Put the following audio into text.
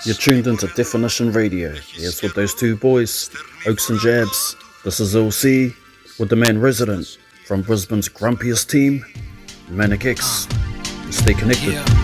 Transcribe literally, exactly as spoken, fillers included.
You're tuned into Definition Radio. Yes, with those two boys, Oaks and Jabs. This is L C with the man resident from Brisbane's grumpiest team, Manic X. Stay connected.